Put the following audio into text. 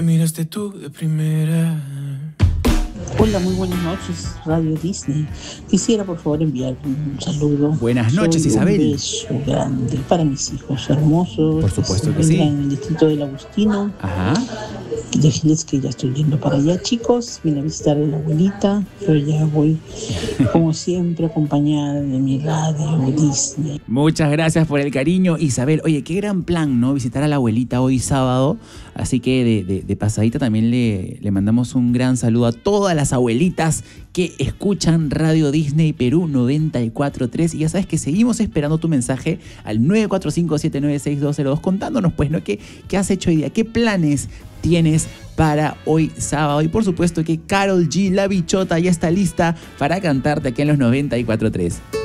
Me miraste tú de primera. Hola, muy buenas noches, Radio Disney. Quisiera, por favor, enviar un saludo. Buenas noches, Isabel. Un beso grande para mis hijos hermosos. Por supuesto que se sí. encuentran en el distrito del Agustino. Ajá. Déjenles que ya estoy yendo para allá, chicos. Vine a visitar a la abuelita, pero ya voy, como siempre, acompañada de mi Radio Disney. Muchas gracias por el cariño, Isabel. Oye, qué gran plan, ¿no? Visitar a la abuelita hoy sábado. Así que de pasadita también le mandamos un gran saludo a todas las abuelitas que escuchan Radio Disney Perú 94.3. Y ya sabes que seguimos esperando tu mensaje al 945-796-202 contándonos, pues, ¿no? ¿Qué has hecho hoy día? ¿Qué planes tienes para hoy sábado? Y por supuesto que Karol G, la bichota, ya está lista para cantarte aquí en los 94.3.